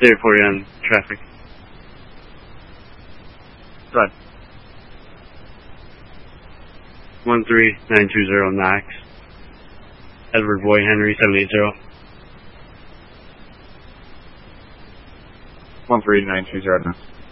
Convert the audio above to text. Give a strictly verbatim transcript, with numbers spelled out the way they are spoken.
Update for you on traffic. Go ahead. one three nine two zero Knox. Edward Boy Henry seven eight zero. one three nine two zero Knox.